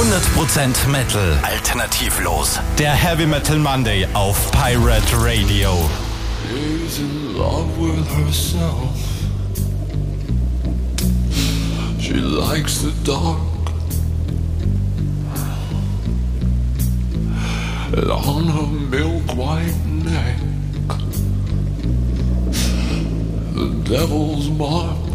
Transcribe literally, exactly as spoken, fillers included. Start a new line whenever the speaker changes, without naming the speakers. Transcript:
hundert Prozent Metal. Alternativlos. Der Heavy Metal Monday auf Pirate Radio.
She's in love with herself. She likes the dark. And on her milk white neck, the devil's mark.